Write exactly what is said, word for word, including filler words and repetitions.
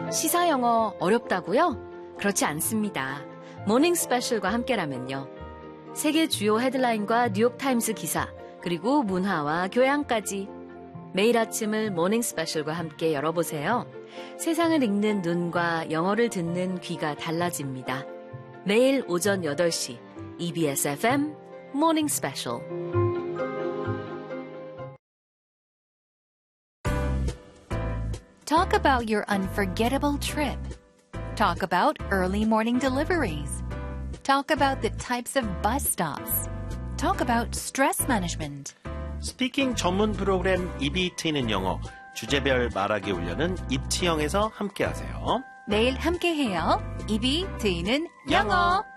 시사 영어 어렵다고요? 그렇지 않습니다. 모닝 스페셜과 함께라면요. 세계 주요 헤드라인과 뉴욕타임스 기사, 그리고 문화와 교양까지 매일 아침을 모닝 스페셜과 함께 열어보세요. 세상을 읽는 눈과 영어를 듣는 귀가 달라집니다. 매일 오전 여덟 시 이비에스 에프엠 모닝 스페셜. Talk about your unforgettable trip. Talk about early morning deliveries. Talk about the types of bus stops. Talk about stress management. 스피킹 전문 프로그램 입이 트이는 영어, 주제별 말하기 훈련은 입치형에서 함께하세요. 매일 함께해요. 입이 트이는 영어.